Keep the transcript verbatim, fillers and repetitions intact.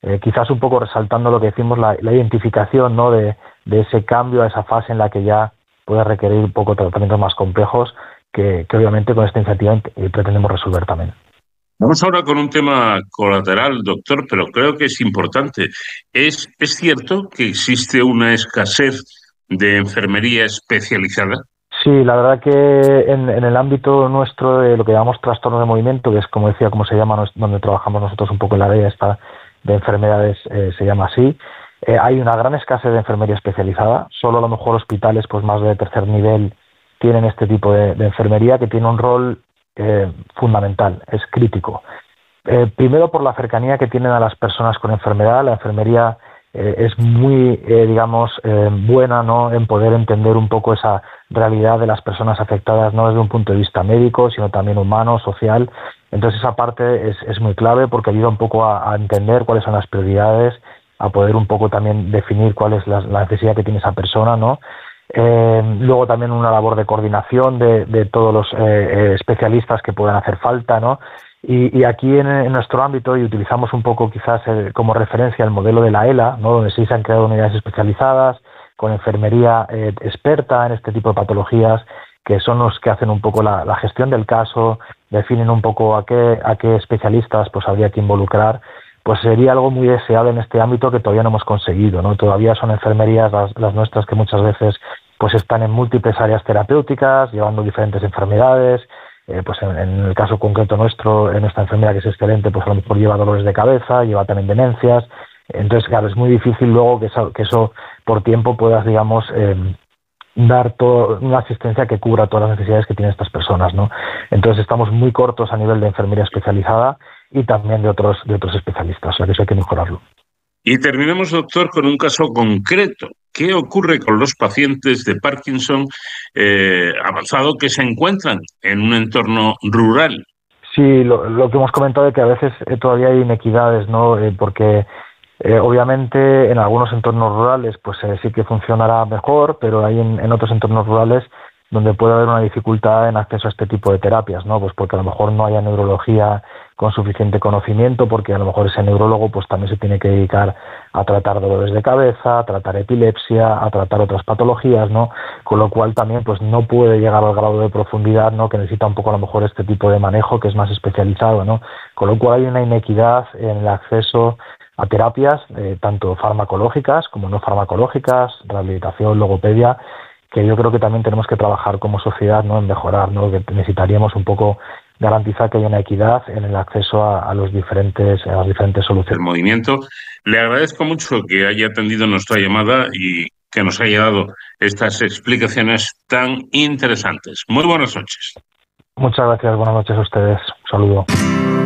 eh, quizás un poco resaltando lo que decimos, la, la identificación, ¿no?, de, de ese cambio a esa fase en la que ya puede requerir un poco tratamientos más complejos que, que obviamente con esta iniciativa pretendemos resolver también. Vamos ahora con un tema colateral, doctor, pero creo que es importante. ¿Es, es cierto que existe una escasez de enfermería especializada? Sí, la verdad que en, en el ámbito nuestro de lo que llamamos trastornos de movimiento, que es como decía, como se llama, donde trabajamos nosotros un poco en la área esta de enfermedades, eh, se llama así, eh, hay una gran escasez de enfermería especializada. Solo a lo mejor hospitales pues más de tercer nivel tienen este tipo de, de enfermería, que tiene un rol eh, fundamental, es crítico. Eh, primero por la cercanía que tienen a las personas con enfermedad. La enfermería eh, es muy, eh, digamos, eh, buena, ¿no?, en poder entender un poco esa realidad de las personas afectadas, no desde un punto de vista médico, sino también humano, social. Entonces esa parte es, es muy clave porque ayuda un poco a, a entender cuáles son las prioridades, a poder un poco también definir cuál es la, la necesidad que tiene esa persona, ¿no? Eh, luego también una labor de coordinación de, de todos los eh, eh, especialistas que puedan hacer falta, ¿no? Y, y aquí en, en nuestro ámbito, y utilizamos un poco quizás eh, como referencia el modelo de la ELA, ¿no?, donde sí se han creado unidades especializadas con enfermería eh, experta en este tipo de patologías, que son los que hacen un poco la, la gestión del caso, definen un poco a qué, a qué especialistas pues habría que involucrar. Pues sería algo muy deseable en este ámbito que todavía no hemos conseguido, ¿no? Todavía son enfermerías las, las nuestras que muchas veces pues están en múltiples áreas terapéuticas, llevando diferentes enfermedades. Eh, pues en, en el caso concreto nuestro, en nuestra enfermera, que es excelente, pues a lo mejor lleva dolores de cabeza, lleva también demencias. Entonces, claro, es muy difícil luego que eso, que eso por tiempo puedas, digamos, eh, dar todo, una asistencia que cubra todas las necesidades que tienen estas personas, ¿no? Entonces estamos muy cortos a nivel de enfermería especializada y también de otros, de otros especialistas, o sea que eso hay que mejorarlo. Y terminemos, doctor, con un caso concreto. ¿Qué ocurre con los pacientes de Parkinson eh, avanzado que se encuentran en un entorno rural? Sí, lo, lo que hemos comentado es que a veces eh, todavía hay inequidades, ¿no? Eh, porque eh, obviamente en algunos entornos rurales pues eh, sí que funcionará mejor, pero hay en, en otros entornos rurales donde puede haber una dificultad en acceso a este tipo de terapias, ¿no? Pues porque a lo mejor no haya neurología con suficiente conocimiento, porque a lo mejor ese neurólogo pues también se tiene que dedicar a tratar dolores de cabeza, a tratar epilepsia, a tratar otras patologías, ¿no? Con lo cual también pues no puede llegar al grado de profundidad, ¿no?, que necesita un poco a lo mejor este tipo de manejo que es más especializado, ¿no? Con lo cual hay una inequidad en el acceso a terapias, eh, tanto farmacológicas como no farmacológicas, rehabilitación, logopedia, que yo creo que también tenemos que trabajar como sociedad, ¿no?, en mejorar, ¿no?, que necesitaríamos un poco garantizar que haya una equidad en el acceso a, a los diferentes a las diferentes soluciones. El movimiento. Le agradezco mucho que haya atendido nuestra llamada y que nos haya dado estas explicaciones tan interesantes. Muy buenas noches. Muchas gracias, buenas noches a ustedes. Un saludo.